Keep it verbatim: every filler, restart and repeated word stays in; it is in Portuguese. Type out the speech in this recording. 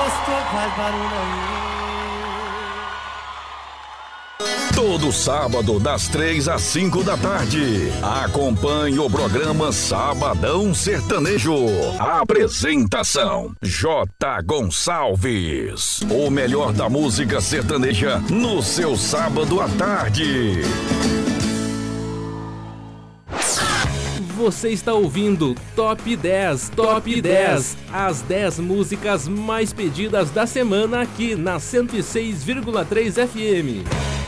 gostou, faz barulho aí. Todo sábado, das três às cinco da tarde. Acompanhe o programa Sabadão Sertanejo. Apresentação: J. Gonçalves. O melhor da música sertaneja no seu sábado à tarde. Você está ouvindo Top dez, Top dez, as dez músicas mais pedidas da semana aqui na cento e seis vírgula três F M.